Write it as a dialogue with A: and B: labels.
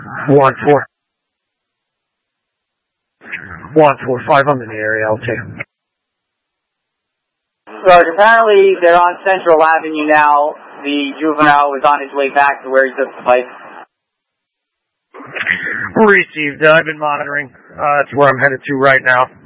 A: 1-4. 1-4-5, I'm in the area, I'll take him.
B: Sarge, apparently they're on Central Avenue now. The juvenile was on his way back to where he took the bike.
A: Received. I've been monitoring. That's where I'm headed to right now.